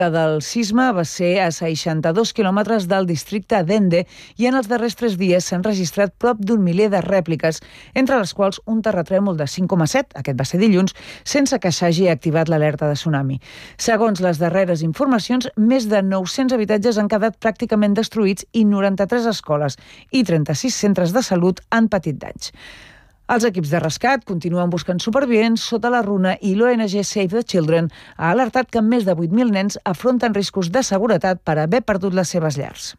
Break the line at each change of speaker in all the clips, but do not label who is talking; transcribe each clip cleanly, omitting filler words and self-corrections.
del sisme va ser a 62 quilòmetres del districte d'Ende i en els darrers 3 dies s'han registrat prop d'un miler de rèpliques, entre les quals un terratrèmol de 5,7, aquest va ser dilluns, sense que s'hagi activat l'alerta de tsunami. Segons les darreres informacions, més de 900 habitatges han quedat pràcticament destruïts i 93 escoles i 36 centres de salut han patit danys. Els equips de rescat continuen buscant supervivents sota la runa i l'ONG Save the Children ha alertat que més de 8.000 nens afronten riscos de seguretat per haver perdut les seves llars.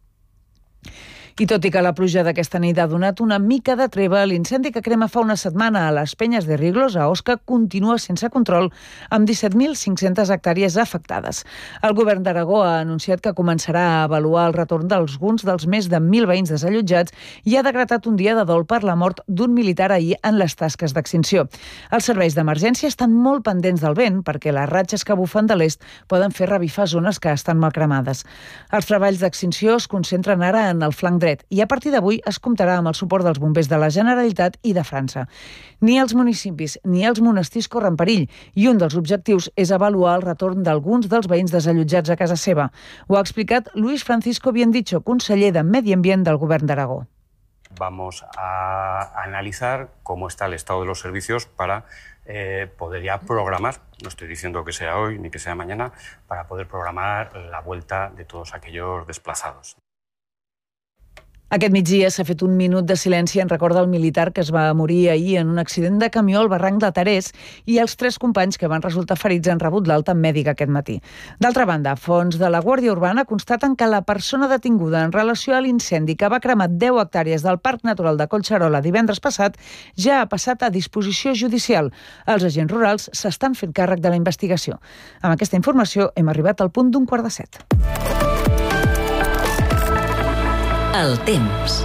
I tot i que la pluja d'aquesta nit ha donat una mica de treva, l'incendi que crema fa una setmana a les Penyes de Riglos, a Osca, continua sense control, amb 17.500 hectàrees afectades. El govern d'Aragó ha anunciat que començarà a avaluar el retorn d'alguns dels més de 1.000 veïns desallotjats i ha decretat un dia de dol per la mort d'un militar ahir en les tasques d'extinció. Els serveis d'emergència estan molt pendents del vent perquè les ratxes que bufen de l'est poden fer revifar zones que estan mal cremades. Els treballs d'extinció es concentren ara en el flanc dret i a partir d'avui es comptarà amb el suport dels bombers de la Generalitat i de França. Ni els municipis ni els monestirs corren perill i un dels objectius és avaluar el retorn d'alguns dels veïns desallotjats a casa seva. Ho ha explicat Luis Francisco Biendicho, conseller de Medi Ambient del Govern d'Aragó.
Vamos a analizar cómo está el estado de los servicios para poder ya programar, no estoy diciendo que sea hoy ni que sea mañana, para poder programar la vuelta de todos aquellos desplazados.
Aquest migdia s'ha fet un minut de silenci en record del militar que es va morir ahir en un accident de camió al barranc de Tarés i els 3 companys que van resultar ferits han rebut l'alta mèdica aquest matí. D'altra banda, fonts de la Guàrdia Urbana constaten que la persona detinguda en relació a l'incendi que va cremar 10 hectàrees del Parc Natural de Collserola divendres passat ja ha passat a disposició judicial. Els agents rurals s'estan fent càrrec de la investigació. Amb aquesta informació hem arribat al punt d'un 6:45.
El temps.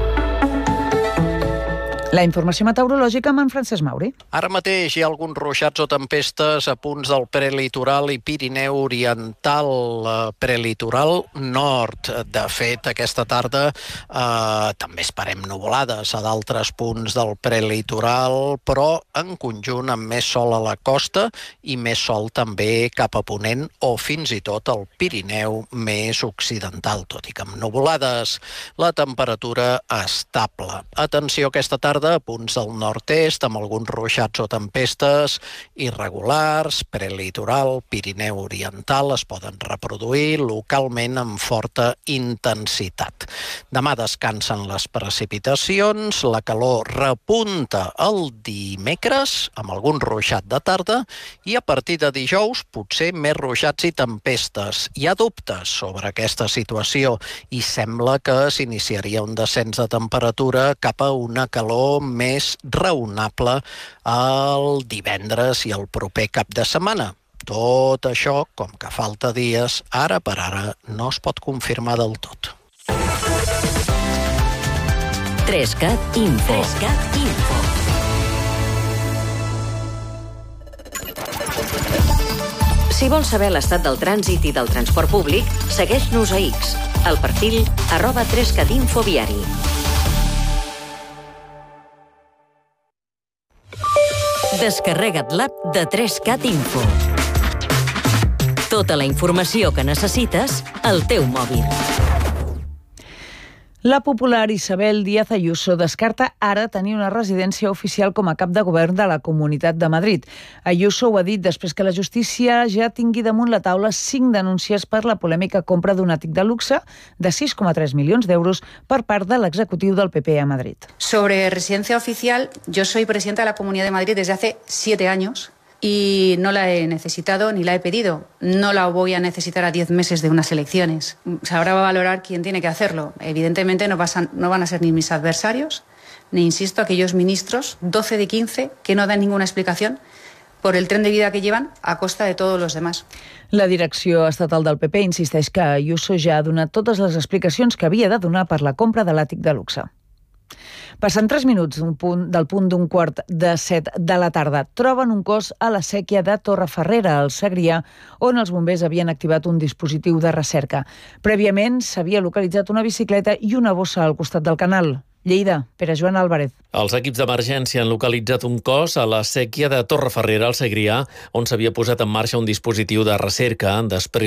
La informació meteorològica amb en Francesc Mauri.
Ara mateix hi ha alguns ruixats o tempestes a punts del prelitoral i Pirineu Oriental, prelitoral nord. De fet, aquesta tarda també esperem nuvolades a d'altres punts del prelitoral, però en conjunt amb més sol a la costa i més sol també cap a ponent o fins i tot al Pirineu més occidental, tot i que amb nuvolades. La temperatura estable. Atenció aquesta tarda a punts del nord-est amb alguns ruixats o tempestes irregulars, prelitoral, Pirineu Oriental es poden reproduir localment amb forta intensitat. Demà descansen les precipitacions, la calor repunta el dimecres amb algun ruixat de tarda i a partir de dijous potser més ruixats i tempestes. Hi ha dubtes sobre aquesta situació i sembla que s'iniciaria un descens de temperatura cap a una calor més raonable el divendres i el proper cap de setmana. Tot això, com que falta dies, ara per ara no es pot confirmar del tot.
3CAT Info. Si vols saber l'estat del trànsit i del transport públic, segueix-nos a X, al perfil @3CATinfoviari. Descarrega't l'app de 3CAT Info. Tota la informació que necessites al teu mòbil.
La popular Isabel Díaz Ayuso descarta ara tenir una residència oficial com a cap de govern de la Comunitat de Madrid. Ayuso ho ha dit després que la justícia ja tingui damunt la taula 5 denúncies per la polèmica compra d'un àtic de luxe de 6,3 milions d'euros per part de l'executiu del PP a Madrid.
Sobre residencia oficial, yo soy presidenta de la Comunidad de Madrid desde hace 7 años. Y no la he necesitado ni la he pedido. No la voy a necesitar a 10 meses de unas elecciones. Ahora va a valorar quién tiene que hacerlo. Evidentemente no van a ser ni mis adversarios, ni, insisto, aquellos ministros, 12 de 15, que no dan ninguna explicación por el tren de vida que llevan a costa de todos los demás.
La direcció estatal del PP insisteix que Ayuso ja ha donat totes les explicacions que havia de donar per la compra de l'àtic de luxe. Passant 3 minuts del punt d'un 6:45 de la tarda, troben un cos a la séquia de Torreferrera, al Segrià, on els bombers havien activat un dispositiu de recerca. Prèviament s'havia localitzat una bicicleta i una bossa al costat del canal. Lleida, Pere Joan Álvarez.
Els equips d'emergència han localitzat un cos a la séquia de Torreferrera, al Segrià, on s'havia posat en marxa un dispositiu de recerca després